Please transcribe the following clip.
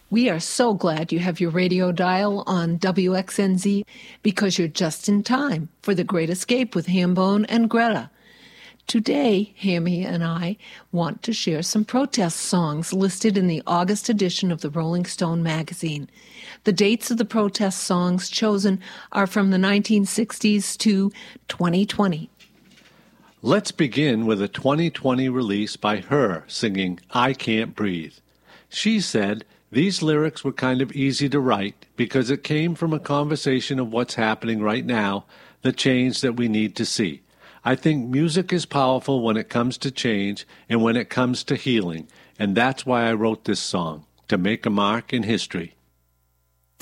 We are so glad you have your radio dial on WXNZ because you're just in time for The Great Escape with Hambone and Greta. Today, Hammy and I want to share some protest songs listed in the August edition of the Rolling Stone magazine. The dates of the protest songs chosen are from the 1960s to 2020. Let's begin with a 2020 release by Her singing I Can't Breathe. She said these lyrics were kind of easy to write because it came from a conversation of what's happening right now, the change that we need to see. I think music is powerful when it comes to change and when it comes to healing, and that's why I wrote this song, to make a mark in history.